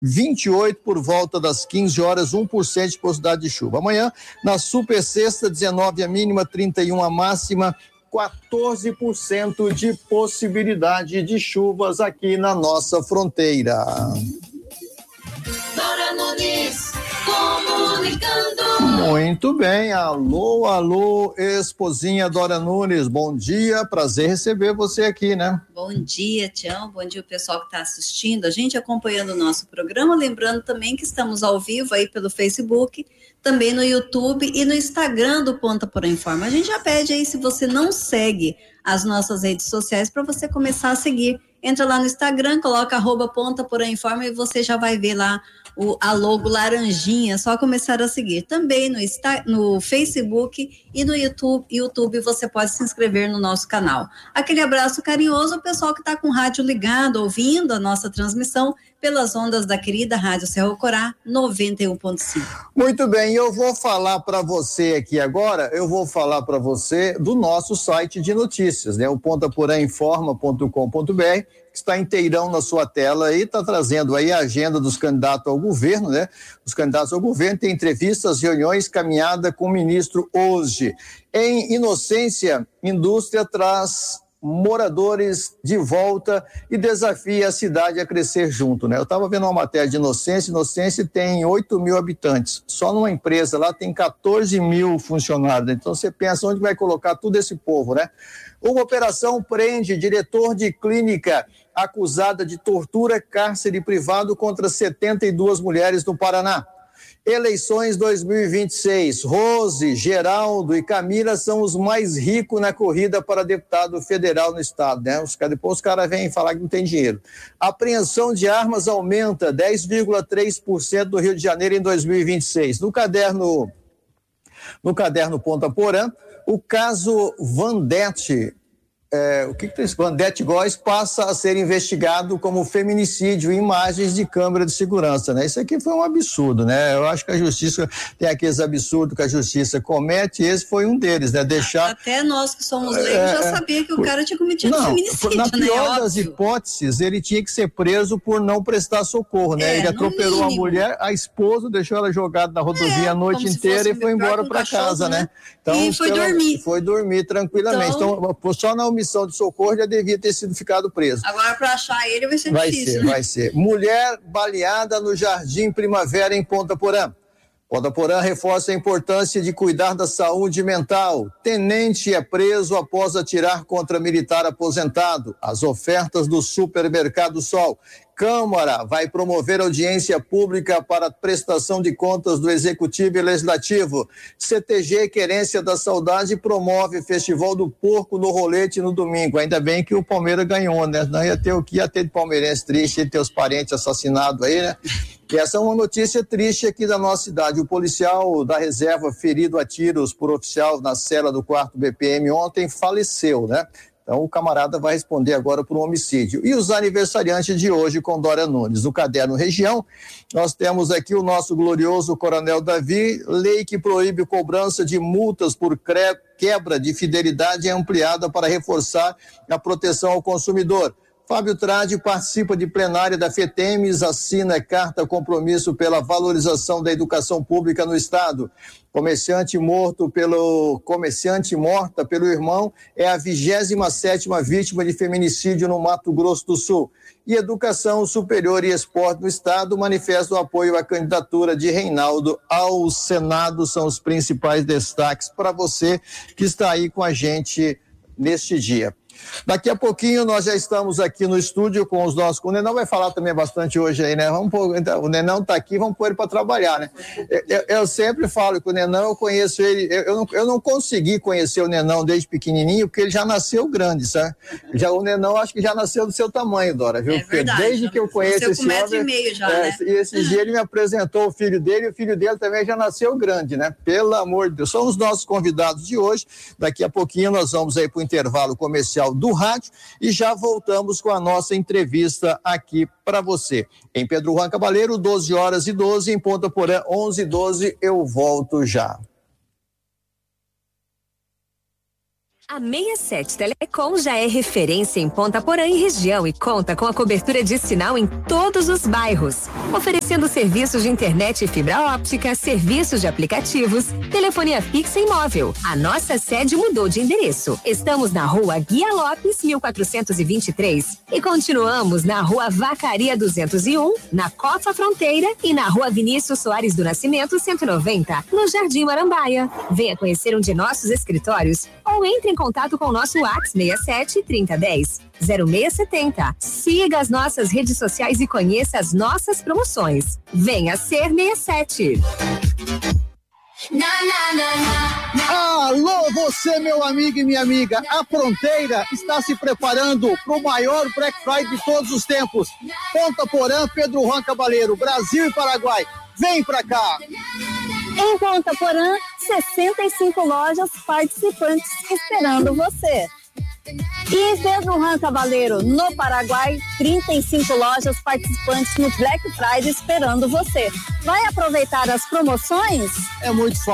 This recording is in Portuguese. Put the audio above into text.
28 por volta das 15 horas, 1% de possibilidade de chuva. Amanhã, na super sexta, 19 a mínima, 31 a máxima, 14% de possibilidade de chuvas aqui na nossa fronteira. Dora Nunes, comunicando. Muito bem, alô, esposinha Dora Nunes, bom dia, prazer receber você aqui, né? Bom dia, Tião, bom dia o pessoal que está assistindo, a gente acompanhando o nosso programa, lembrando também que estamos ao vivo aí pelo Facebook, também no YouTube e no Instagram do Ponta Porã Informa. A gente já pede aí, se você não segue as nossas redes sociais, para você começar a seguir. Entra lá no Instagram, coloca @Ponta Porã Informa e você já vai ver lá a logo laranjinha, só começar a seguir. Também no Facebook e no YouTube você pode se inscrever no nosso canal. Aquele abraço carinhoso ao pessoal que está com o rádio ligado, ouvindo a nossa transmissão pelas ondas da querida Rádio Cerro Corá 91.5. Muito bem, eu vou falar para você aqui agora, do nosso site de notícias, né? O pontaporãinforma.com.br, que está inteirão na sua tela aí, está trazendo aí a agenda dos candidatos ao governo, né? Os candidatos ao governo têm entrevistas, reuniões, caminhada com o ministro hoje. Em Inocência, indústria traz moradores de volta e desafia a cidade a crescer junto, né? Eu estava vendo uma matéria de Inocência tem 8 mil habitantes, só numa empresa lá tem 14 mil funcionários, então você pensa onde vai colocar todo esse povo, né? Uma operação prende diretor de clínica acusada de tortura, cárcere privado contra 72 mulheres no Paraná. Eleições 2026, Rose, Geraldo e Camila são os mais ricos na corrida para deputado federal no estado, né? Depois os caras vêm falar que não tem dinheiro. Apreensão de armas aumenta 10,3% no Rio de Janeiro em 2026. No caderno Ponta Porã, o caso Vandete, Vandete Góes passa a ser investigado como feminicídio em imagens de câmera de segurança, né? Isso aqui foi um absurdo, né? Eu acho que a justiça tem aqueles absurdos que a justiça comete, e esse foi um deles, né? Até nós que somos leigos já sabia que o cara tinha cometido feminicídio, na né? pior das hipóteses, ele tinha que ser preso por não prestar socorro, né? Ele atropelou a mulher, a esposa deixou ela jogada na rodovia a noite inteira e foi embora para casa, né? Então, e foi dormir tranquilamente. Então, só na omissão de socorro já devia ter ficado preso. Agora, para achar ele vai ser difícil. Vai ser. Mulher baleada no Jardim Primavera em Ponta Porã. Ponta Porã reforça a importância de cuidar da saúde mental. Tenente é preso após atirar contra militar aposentado. As ofertas do Supermercado Sol. Câmara vai promover audiência pública para prestação de contas do Executivo e Legislativo. CTG Querência da Saudade promove Festival do Porco no Rolete no domingo. Ainda bem que o Palmeiras ganhou, né? Não ia ter o que ia ter de palmeirense triste, ia ter os parentes assassinados aí, né? E essa é uma notícia triste aqui da nossa cidade. O policial da reserva ferido a tiros por oficial na cela do 4º BPM ontem faleceu, né? Então o camarada vai responder agora por um homicídio. E os aniversariantes de hoje com Dora Nunes. No caderno Região, nós temos aqui o nosso glorioso Coronel Davi. Lei que proíbe cobrança de multas por quebra de fidelidade é ampliada para reforçar a proteção ao consumidor. Fábio Tradi participa de plenária da FETEMES, assina carta compromisso pela valorização da educação pública no estado. Comerciante morta pelo irmão é a 27ª vítima de feminicídio no Mato Grosso do Sul. E Educação Superior e Esporte no estado manifesta o apoio à candidatura de Reinaldo ao Senado. São os principais destaques para você que está aí com a gente neste dia. Daqui a pouquinho nós já estamos aqui no estúdio com os nossos... O Nenão vai falar também bastante hoje aí, né? O Nenão está aqui, vamos pôr ele para trabalhar, né? Eu sempre falo que o Nenão, eu conheço ele... Eu não consegui conhecer o Nenão desde pequenininho, porque ele já nasceu grande, sabe? O Nenão acho que já nasceu do seu tamanho, Dora, viu? É verdade. Desde que eu conheço esse homem... 1,5 m já, né? E esse dia ele me apresentou o filho dele, e o filho dele também já nasceu grande, né? Pelo amor de Deus. São os nossos convidados de hoje. Daqui a pouquinho nós vamos aí para o intervalo comercial do rádio e já voltamos com a nossa entrevista aqui para você. Em Pedro Juan Cabaleiro, 12h12, em Ponta Porã, 11h12, eu volto já. A 67 Telecom já é referência em Ponta Porã e região e conta com a cobertura de sinal em todos os bairros, oferecendo serviços de internet e fibra óptica, serviços de aplicativos, telefonia fixa e móvel. A nossa sede mudou de endereço. Estamos na Rua Guia Lopes, 1423 e continuamos na Rua Vacaria 201, na Costa Fronteira e na Rua Vinícius Soares do Nascimento 190, no Jardim Marambaia. Venha conhecer um de nossos escritórios ou entre em contato com o nosso WhatsApp 67 3010 0670. Siga as nossas redes sociais e conheça as nossas promoções. Venha ser 67. Alô, você, meu amigo e minha amiga. A Fronteira está se preparando para o maior Black Friday de todos os tempos. Ponta Porã, Pedro Juan Cabaleiro, Brasil e Paraguai. Vem pra cá! Em Ponta Porã, 65 lojas participantes esperando você. E em Pedro Juan Cabaleiro, no Paraguai, 35 lojas participantes no Black Friday esperando você. Vai aproveitar as promoções? É muito fácil.